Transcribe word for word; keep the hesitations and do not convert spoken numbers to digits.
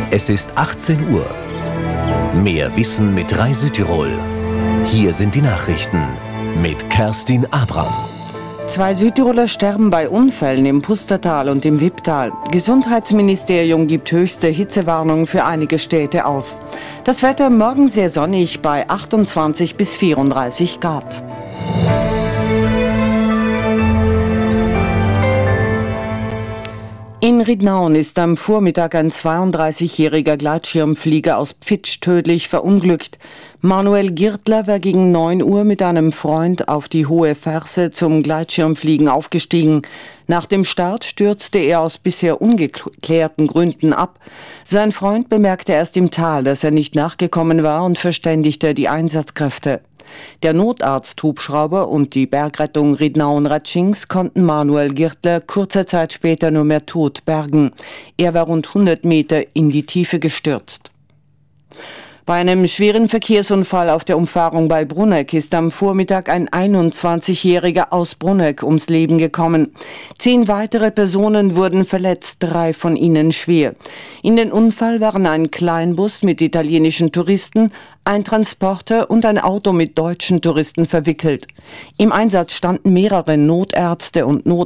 Es ist achtzehn Uhr. Mehr Wissen mit Rai Südtirol. Hier sind die Nachrichten mit Kerstin Abram. Zwei Südtiroler sterben bei Unfällen im Pustertal und im Wipptal. Gesundheitsministerium gibt höchste Hitzewarnung für einige Städte aus. Das Wetter morgen sehr sonnig bei achtundzwanzig bis vierunddreißig Grad. In Riednaun ist am Vormittag ein zweiunddreißigjähriger Gleitschirmflieger aus Pfitsch tödlich verunglückt. Manuel Girtler war gegen neun Uhr mit einem Freund auf die Hohe Ferse zum Gleitschirmfliegen aufgestiegen. Nach dem Start stürzte er aus bisher ungeklärten Gründen ab. Sein Freund bemerkte erst im Tal, dass er nicht nachgekommen war und verständigte die Einsatzkräfte. Der Notarzt-Hubschrauber und die Bergrettung Riednaun-Ratschings konnten Manuel Girtler kurze Zeit später nur mehr tot bergen. Er war rund hundert Meter in die Tiefe gestürzt. Bei einem schweren Verkehrsunfall auf der Umfahrung bei Brunegg ist am Vormittag ein einundzwanzigjähriger aus Brunegg ums Leben gekommen. Zehn weitere Personen wurden verletzt, drei von ihnen schwer. In den Unfall waren ein Kleinbus mit italienischen Touristen, ein Transporter und ein Auto mit deutschen Touristen verwickelt. Im Einsatz standen mehrere Notärzte und Not